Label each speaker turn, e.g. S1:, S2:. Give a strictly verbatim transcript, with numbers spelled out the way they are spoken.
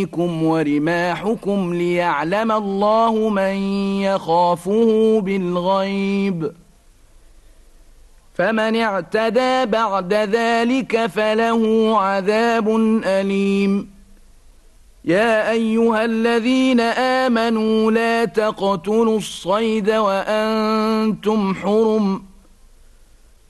S1: بكم ورماحكم ليعلم الله من يخافه بالغيب فمن اعتدى بعد ذلك فله عذاب أليم يا أيها الذين آمنوا لا تقتلوا الصيد وأنتم حرم